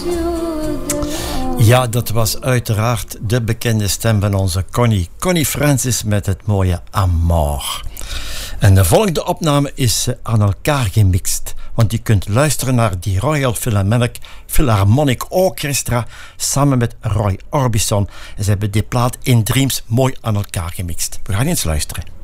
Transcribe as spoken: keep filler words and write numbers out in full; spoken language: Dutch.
Ja, dat was uiteraard de bekende stem van onze Connie. Connie Francis met het mooie Amor. En de volgende opname is aan elkaar gemixt. Want je kunt luisteren naar die Royal Philharmonic, Philharmonic Orchestra samen met Roy Orbison. En ze hebben die plaat In Dreams mooi aan elkaar gemixt. We gaan eens luisteren.